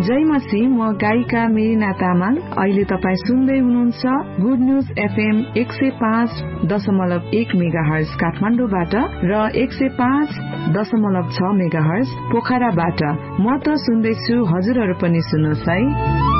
जय मसी, म गायिका मेरिना तामाङ। अहिले तपाई सुन्दै हुनुहुन्छ गुड न्यूज FM 105.1 मेगाहर्ज काठमाडौँबाट र 105.6 मेगाहर्ज पोखराबाट। म त सुन्दैछु, हजुरहरू पनि सुन्नुहोस् है।